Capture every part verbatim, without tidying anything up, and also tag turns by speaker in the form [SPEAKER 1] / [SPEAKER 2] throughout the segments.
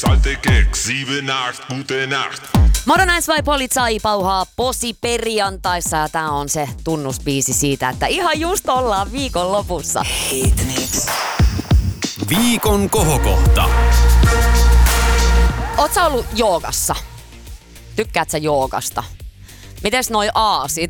[SPEAKER 1] alte Keks, sieben, acht, gute Nacht.
[SPEAKER 2] Moro näin vai Polizei pauhaa posi perjantaissa ja tää on se tunnusbiisi siitä, että ihan just ollaan viikon lopussa.
[SPEAKER 3] Viikon kohokohta.
[SPEAKER 2] Oot sä ollut joogassa? Tykkäät sä joogasta? Mites noi aasit?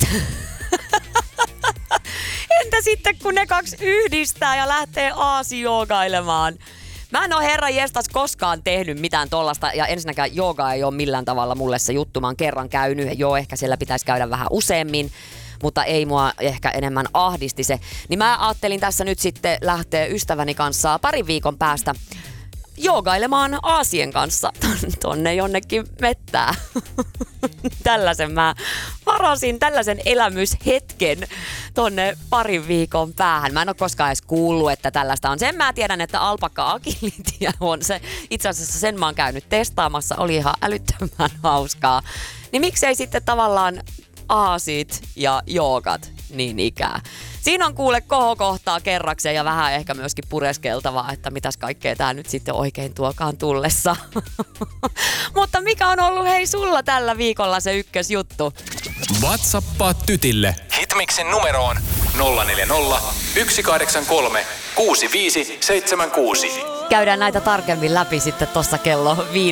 [SPEAKER 2] Entä sitten kun ne kaksi yhdistää ja lähtee aasijoogailemaan? Mä en oo herran jestas koskaan tehnyt mitään tollasta ja ensinnäkään jooga ei ole millään tavalla mulle se juttu. Mä oon kerran käynyt, joo ehkä siellä pitäisi käydä vähän useammin, mutta ei mua ehkä enemmän ahdisti se. Niin mä ajattelin tässä nyt sitten lähteä ystäväni kanssa parin viikon päästä joogailemaan aasien kanssa tonne jonnekin mettää. Tällaisen mä varasin, tällaisen elämyshetken tonne parin viikon päähän. Mä en ole koskaan edes kuullut, että tällaista on. Sen mä tiedän, että alpakka-agilitia on se. Itse asiassa sen mä oon käynyt testaamassa. Oli ihan älyttömän hauskaa. Niin miksei sitten tavallaan aasit ja joogat niin ikään. Siinä on kuule kohokohtaa kerrakseen ja vähän ehkä myöskin pureskeltavaa, että mitäs kaikkea tää nyt sitten oikein tuokaan tullessa. Mutta mikä on ollut hei sulla tällä viikolla se ykkösjuttu?
[SPEAKER 3] WhatsAppaa tytille.
[SPEAKER 4] Hitmixin numero on nolla neljä nolla, yksi kahdeksan kolme, kuusi viisi seitsemän kuusi.
[SPEAKER 2] Käydään näitä tarkemmin läpi sitten tossa kello viiden